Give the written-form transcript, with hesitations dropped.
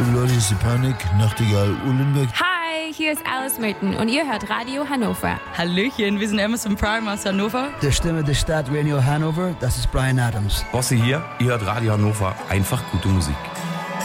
Leute, ist die Panik, Nachtigall, Uhlenberg. Hi, hier ist Alice Merton und ihr hört Radio Hannover. Hallöchen, wir sind Amazon Prime aus Hannover. Der Stimme der Stadt Radio Hannover, das ist Brian Adams. Bosse hier, ihr hört Radio Hannover, einfach gute Musik.